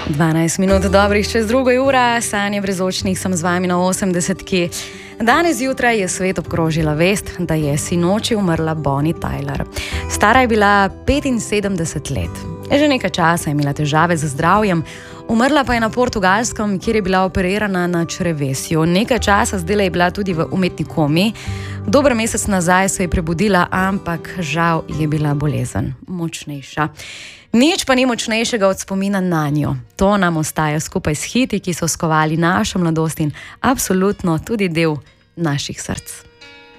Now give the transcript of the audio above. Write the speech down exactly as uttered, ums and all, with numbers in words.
dvanajst minut dobrih čez drugo ura, Sanje Brezočnik sem z vami na osemdesetki. Danes zjutraj je svet obkrožila vest, da je sinoči umrla Bonnie Tyler. Stara je bila petinsedemdeset let. Že nekaj časa je imela težave z zdravjem, umrla pa je na Portugalskem, kjer je bila operirana na črevesju. Nekaj časa zdaj je bila tudi v umetni komi. Dober mesec nazaj se je prebudila, ampak žal je bila bolezen močnejša. Nič pa ni močnejšega od spomina na njo. To nam ostaja skupaj s hiti, ki so skovali našo mladost in absolutno tudi del naših src.